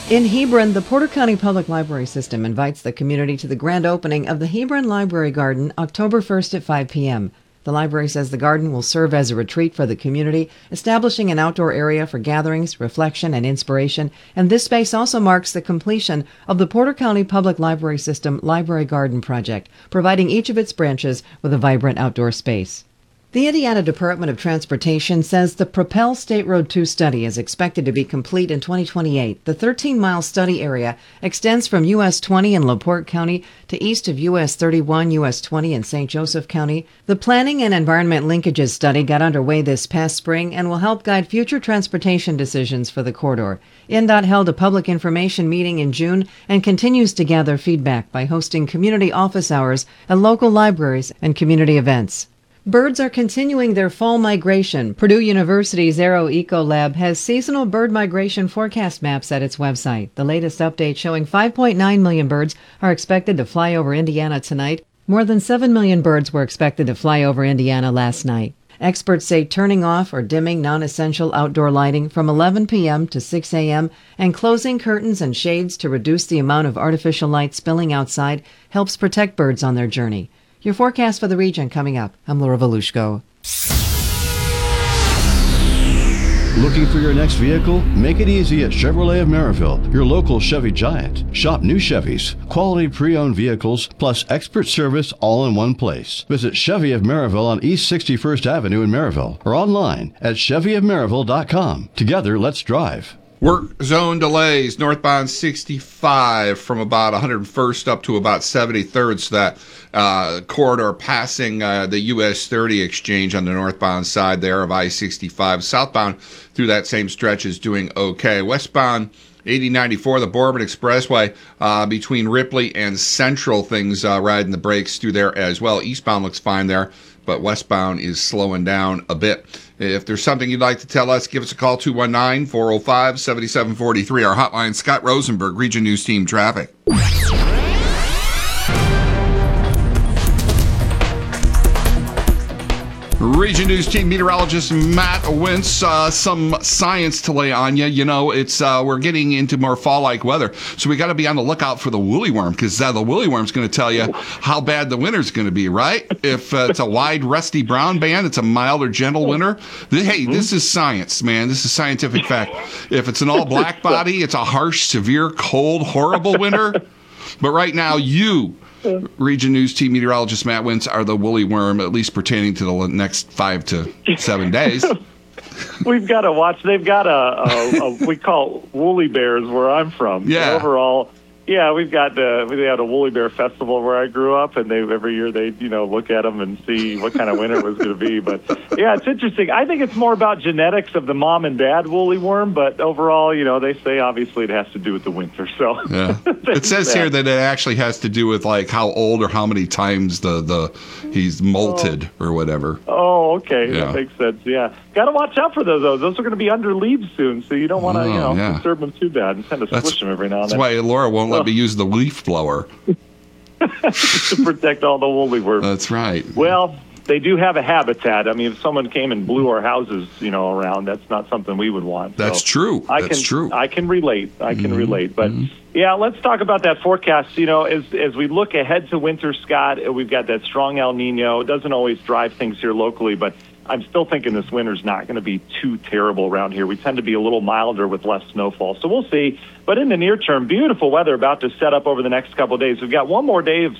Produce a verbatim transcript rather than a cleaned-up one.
In Hebron, the Porter County Public Library System invites the community to the grand opening of the Hebron Library Garden October first at five p.m. The library says the garden will serve as a retreat for the community, establishing an outdoor area for gatherings, reflection, and inspiration, and this space also marks the completion of the Porter County Public Library System Library Garden Project, providing each of its branches with a vibrant outdoor space. The Indiana Department of Transportation says the Propel State Road two study is expected to be complete in twenty twenty-eight. The thirteen-mile study area extends from U S twenty in LaPorte County to east of U S thirty-one, U S twenty in Saint Joseph County. The Planning and Environment Linkages study got underway this past spring and will help guide future transportation decisions for the corridor. I N D O T held a public information meeting in June and continues to gather feedback by hosting community office hours at local libraries and community events. Birds are continuing their fall migration. Purdue University's Aero Eco Lab has seasonal bird migration forecast maps at its website. The latest update showing five point nine million birds are expected to fly over Indiana tonight. More than seven million birds were expected to fly over Indiana last night. Experts say turning off or dimming non-essential outdoor lighting from eleven p.m. to six a.m. and closing curtains and shades to reduce the amount of artificial light spilling outside helps protect birds on their journey. Your forecast for the region coming up. I'm Laura Volushko. Looking for your next vehicle? Make it easy at Chevrolet of Maryville, your local Chevy giant. Shop new Chevys, quality pre-owned vehicles, plus expert service all in one place. Visit Chevy of Maryville on East sixty-first Avenue in Maryville or online at chevy of maryville dot com. Together, let's drive. Work zone delays, northbound sixty-five from about one hundred first up to about seventy-third, so that uh, corridor passing uh, the U S thirty exchange on the northbound side there of I sixty-five. Southbound through that same stretch is doing okay. Westbound eighty ninety-four, the Bourbon Expressway uh, between Ripley and Central, things uh, riding the brakes through there as well. Eastbound looks fine there, but westbound is slowing down a bit. If there's something you'd like to tell us, give us a call, two one nine, four oh five, seven seven four three. Our hotline, Scott Rosenberg, Region News Team Traffic. Region News Team meteorologist Matt Wintz, uh, some science to lay on you. You know, it's uh, we're getting into more fall-like weather, so we got to be on the lookout for the woolly worm, because uh, the woolly worm's going to tell you how bad the winter's going to be, right? If uh, it's a wide, rusty brown band, it's a mild or gentle winter. Hey, this is science, man. This is scientific fact. If it's an all-black body, it's a harsh, severe, cold, horrible winter. But right now, you... Region News Team meteorologist Matt Wintz are the woolly worm, at least pertaining to the next five to seven days. We've got to watch. They've got a, a, a we call woolly bears where I'm from. Yeah. And overall, yeah, we've got the we had a woolly bear festival where I grew up, and they every year they you know look at them and see what kind of winter it was going to be. But yeah, it's interesting. I think it's more about genetics of the mom and dad woolly worm, but overall, you know, they say obviously it has to do with the winter. So yeah, it says here that it actually has to do with like how old or how many times the the he's molted oh. or whatever. Oh, okay, yeah. That makes sense. Yeah, got to watch out for those. Those those are going to be under leaves soon, so you don't want to oh, you know yeah. disturb them too bad and kind of that's, squish them every now and that's then. That's why Laura won't let me use the leaf blower. To protect all the woolly worms. That's right. Well, they do have a habitat. I mean, if someone came and blew our houses, you know, around, that's not something we would want. That's so true. I that's can, true. I can relate. I can mm-hmm. relate. But, mm-hmm. yeah, let's talk about that forecast. You know, as as we look ahead to winter, Scott, we've got that strong El Nino. It doesn't always drive things here locally, but I'm still thinking this winter's not going to be too terrible around here. We tend to be a little milder with less snowfall. So we'll see. But in the near term, beautiful weather about to set up over the next couple of days. We've got one more day of